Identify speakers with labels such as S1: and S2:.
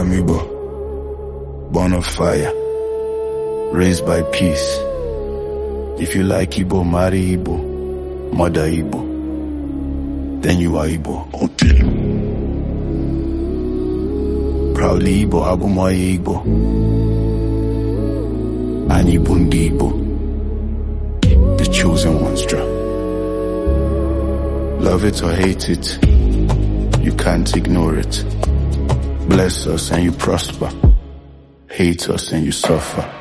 S1: am Igbo, born of fire, raised by peace. If you like Igbo, marry Igbo, mother Igbo, then you are Igbo. Proudly Igbo, Abumoye Igbo, Anyị bụ ndị Igbo, the chosen ones draw. Love it or hate it, you can't ignore it. Bless us and you prosper, hate us and you suffer.